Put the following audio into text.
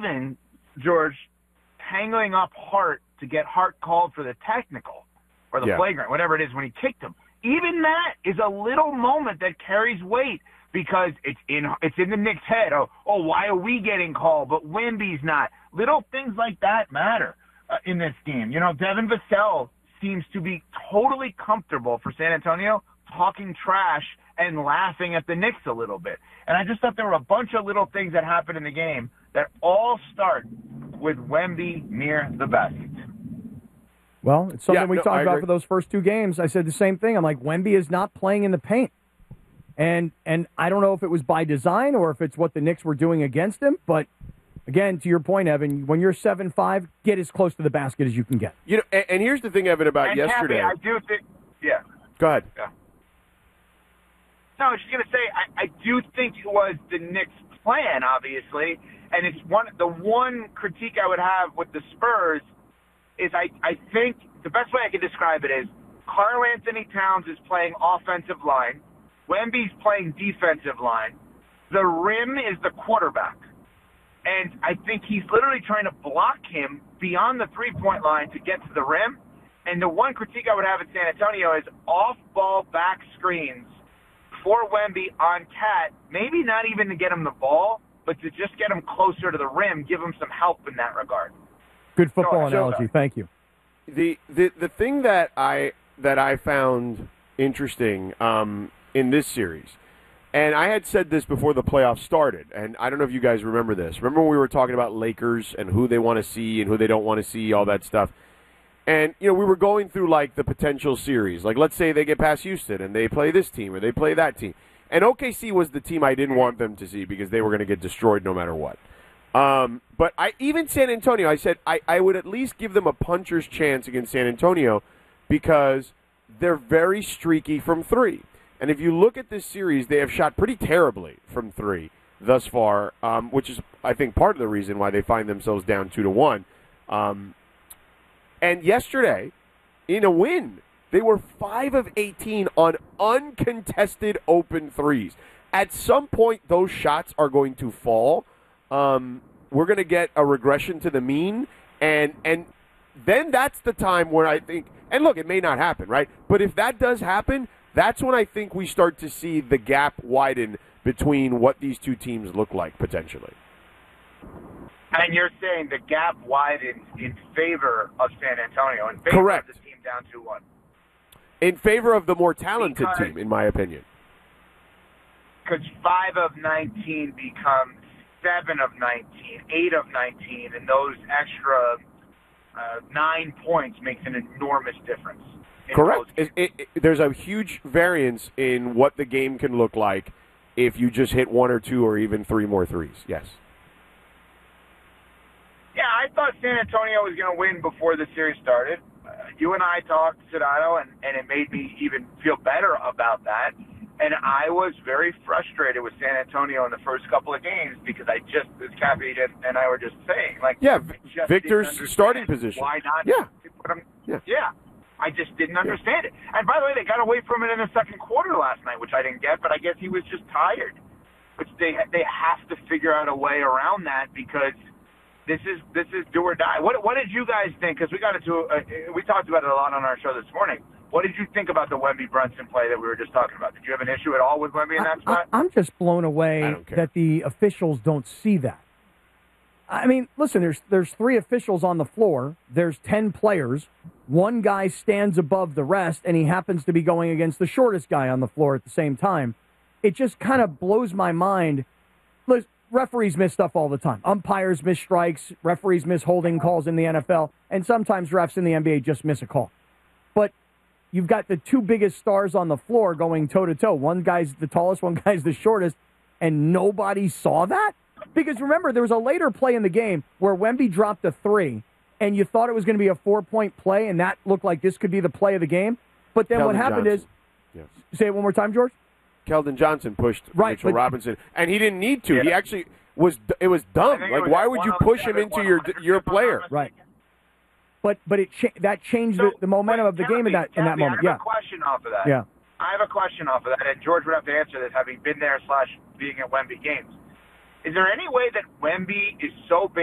even, George, tangling up Hart to get Hart called for the technical or the flagrant, whatever it is, when he kicked him. Even that is a little moment that carries weight because it's in the Knicks' head. Oh, why are we getting called, but Wemby's not? Little things like that matter in this game. Devin Vassell seems to be totally comfortable for San Antonio talking trash and laughing at the Knicks a little bit. And I just thought there were a bunch of little things that happened in the game that all start with Wemby near the basket. Well, it's something we talked about for those first two games. I said the same thing. I'm like, Wemby is not playing in the paint. And I don't know if it was by design or if it's what the Knicks were doing against him. But, again, to your point, Evan, when you're 7'5", get as close to the basket as you can get. And here's the thing, Evan, about yesterday. Kathy, I do think – yeah. Go ahead. Yeah. No, I was just going to say, I do think it was the Knicks' plan, obviously. And it's the one critique I would have with the Spurs is I think the best way I can describe it is Karl Anthony Towns is playing offensive line. Wemby's playing defensive line. The rim is the quarterback. And I think he's literally trying to block him beyond the three-point line to get to the rim. And the one critique I would have at San Antonio is off-ball back screens for Wemby on Cat, maybe not even to get him the ball, but to just get him closer to the rim, give him some help in that regard. Good football analogy. Thank you. The thing that I found interesting in this series, and I had said this before the playoffs started, and I don't know if you guys remember this. Remember when we were talking about Lakers and who they want to see and who they don't want to see, all that stuff. And, we were going through, like, the potential series. Like, let's say they get past Houston and they play this team or they play that team. And OKC was the team I didn't want them to see because they were going to get destroyed no matter what. But even San Antonio, I said I would at least give them a puncher's chance against San Antonio because they're very streaky from three. And if you look at this series, they have shot pretty terribly from three thus far, which is, I think, part of the reason why they find themselves down 2-1. And yesterday, in a win, they were 5 of 18 on uncontested open threes. At some point, those shots are going to fall. We're going to get a regression to the mean, and then that's the time where I think, and look, it may not happen, right? But if that does happen, that's when I think we start to see the gap widen between what these two teams look like potentially. And you're saying the gap widens in favor of San Antonio, in favor Correct. of the team down 2-1. In favor of the more talented team, in my opinion. Because 5 of 19 becomes 7 of 19, 8 of 19, and those extra 9 points makes an enormous difference. Correct. There's a huge variance in what the game can look like if you just hit 1 or 2 or even 3 more threes. Yes. Yeah, I thought San Antonio was going to win before the series started. You and I talked, Sedano, and it made me even feel better about that. And I was very frustrated with San Antonio in the first couple of games because as Cappy and I were just saying, Victor's starting position. Why not? Put him? Yeah. I just didn't understand it. And by the way, they got away from it in the second quarter last night, which I didn't get, but I guess he was just tired. Which they have to figure out a way around that because this is do or die. What did you guys think? Because we talked about it a lot on our show this morning. What did you think about the Wemby Brunson play that we were just talking about? Did you have an issue at all with Wemby in that spot? I'm just blown away that the officials don't see that. I mean, listen, there's 3 officials on the floor. There's 10 players. One guy stands above the rest, and he happens to be going against the shortest guy on the floor at the same time. It just kind of blows my mind. Look, referees miss stuff all the time. Umpires miss strikes. Referees miss holding calls in the NFL. And sometimes refs in the NBA just miss a call. But you've got the 2 biggest stars on the floor going toe-to-toe. One guy's the tallest, one guy's the shortest, and nobody saw that? Because remember, there was a later play in the game where Wemby dropped a 3, and you thought it was going to be a 4-point play, and that looked like this could be the play of the game. But then what happened is, say it one more time, George? Keldon Johnson pushed Mitchell Robinson, and he didn't need to. Yeah. He actually it was dumb. Like, why would you push him into your player? Right. But that changed the momentum of the game in that moment. I have a question off of that. Yeah. I have a question off of that, and George would have to answer this, having been there / being at Wemby games. Is there any way that Wemby is so big